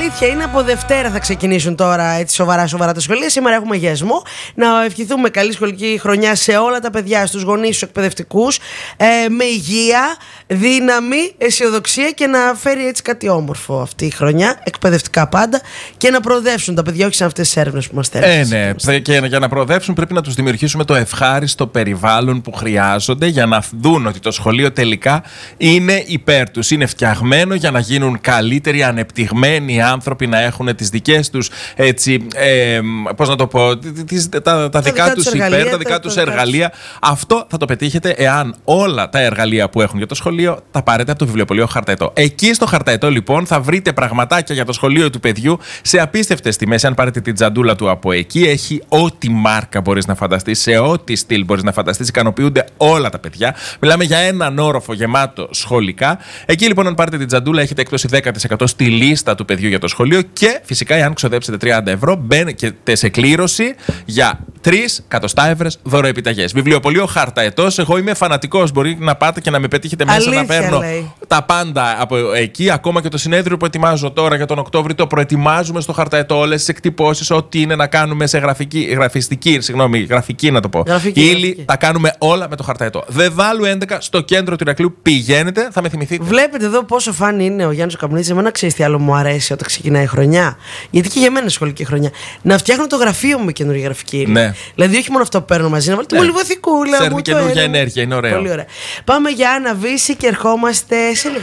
αλήθεια είναι από Δευτέρα θα ξεκινήσουν τώρα έτσι σοβαρά τα σχολεία. Σήμερα έχουμε γιασμό. Να ευχηθούμε καλή σχολική χρονιά σε όλα τα παιδιά, στους γονείς, στους εκπαιδευτικούς, με υγεία, δύναμη, αισιοδοξία και να φέρει έτσι κάτι όμορφο αυτή η χρονιά, εκπαιδευτικά πάντα, και να προοδεύσουν τα παιδιά, όχι σε αυτές τις έρευνες που μας στέλνουν. Ναι, και για να προοδεύσουν πρέπει να τους δημιουργήσουμε το ευχάριστο περιβάλλον που χρειάζονται για να δουν ότι το σχολείο τελικά είναι υπέρ τους. Είναι φτιαγμένο για να γίνουν καλύτεροι, ανεπτυγμένοι άνθρωποι, να έχουν τις δικές τους, έτσι, πώς να το πω, τα δικά τους υπέρ, τα δικά τους εργαλεία. Αυτό θα το πετύχετε εάν όλα τα εργαλεία που έχουν για το σχολείο τα πάρετε από το βιβλιοπωλείο Χαρταετό. Εκεί στο Χαρταετό λοιπόν θα βρείτε πραγματάκια για το σχολείο του παιδιού σε απίστευτες τιμές. Αν πάρετε την τζαντούλα του από εκεί, έχει ό,τι μάρκα μπορείς να φανταστείς, σε ό,τι στυλ μπορείς να φανταστείς. Ικανοποιούνται όλα τα παιδιά. Μιλάμε για έναν όροφο γεμάτο σχολικά. Εκεί λοιπόν, αν πάρετε την τζαντούλα, έχετε έκπτωση 10% στη λίστα του παιδιού για το σχολείο. Και φυσικά, εάν ξοδέψετε 30 ευρώ, μπαίνετε σε κλήρωση για 3 κατοστάευρες δωροεπιταγές. Βιβλιοπωλείο Χαρταετός. Εγώ είμαι φανατικός. Μπορεί να πάτε και να με πετύχετε μέσα. Αλήθεια, να παίρνω τα πάντα από εκεί. Ακόμα και το συνέδριο που ετοιμάζω τώρα για τον Οκτώβριο το προετοιμάζουμε στο Χαρταετό. Όλες τις εκτυπώσεις, ό,τι είναι να κάνουμε σε γραφική να το πω. Ύλη, τα κάνουμε όλα με το Χαρταετό. Δεδάλου 11 στο κέντρο του Ηρακλείου. Πηγαίνετε, θα με θυμηθείτε. Βλέπετε εδώ πόσο φαν είναι ο Γιάννης ο Καπνίδης. Εμένα ξέρεις τι άλλο μου αρέσει όταν ξεκινάει η χρονιά. Γιατί και για μένα σχολική χρονιά. Να φτιάχνω το γραφείο μου με καινούργια γραφική. Ναι. Δηλαδή, όχι μόνο αυτό που παίρνω μαζί, να βάλω τη μολυβοθηκούλα μου. Σέρνει καινούργια ενέργεια, είναι ωραίο. Πολύ ωραία. Πάμε για Άννα Βύση και ερχόμαστε σε λίγο.